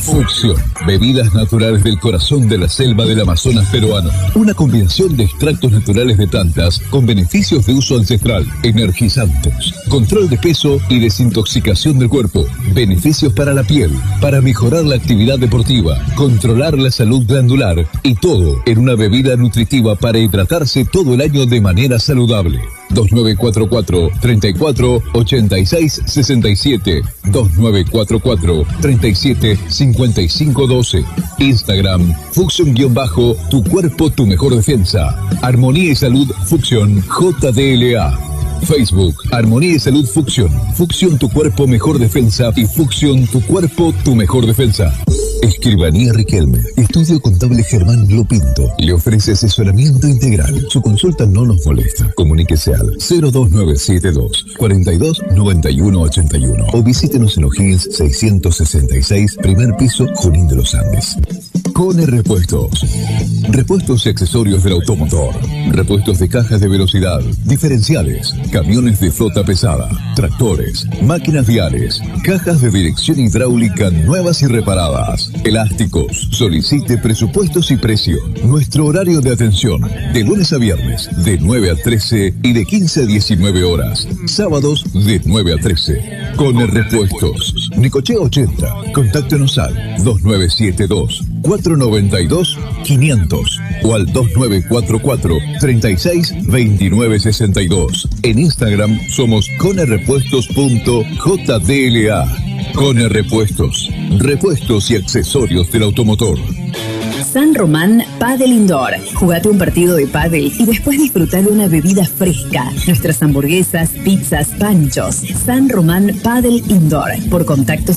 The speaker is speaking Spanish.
Fucsion, bebidas naturales del corazón de la selva del Amazonas peruano. Una combinación de extractos naturales de plantas con beneficios de uso ancestral, energizantes, control de peso y desintoxicación del cuerpo, beneficios para la piel, para mejorar la actividad deportiva, controlar la salud glandular y todo en una bebida nutritiva para hidratarse todo el año de manera saludable. 2944 34 86 67 2944 37 55 12. Instagram Fucsion-tu cuerpo tu mejor defensa. Armonía y Salud Fucsion JDLA. Facebook Armonía y Salud Fucsion. Fucsion tu cuerpo mejor defensa y Fucsion tu cuerpo tu mejor defensa. Escribanía Riquelme. Estudio Contable Germán Lopinto. Le ofrece asesoramiento integral. Su consulta no nos molesta. Comuníquese al 02972 42 91 81 o visítenos en O'Higgins 666, primer piso, Junín de los Andes. Cone Repuestos. Repuestos y accesorios del automotor. Repuestos de cajas de velocidad, diferenciales, camiones de flota pesada, tractores, máquinas viales, cajas de dirección hidráulica nuevas y reparadas, elásticos. Solicite presupuestos y precio. Nuestro horario de atención, de lunes a viernes, de 9 a 13 y de 15 a 19 horas. Sábados, de 9 a 13. Cone Repuestos. Nicochea 80. Contáctenos al 2972 492 500 o al 2944 36 29 62. En Instagram somos conerepuestos.jdla. Cone Repuestos. Repuestos y accesorios del automotor. San Román Padel Indoor. Jugate un partido de pádel y después disfrutar de una bebida fresca. Nuestras hamburguesas, pizzas, panchos. San Román Padel Indoor. Por contactos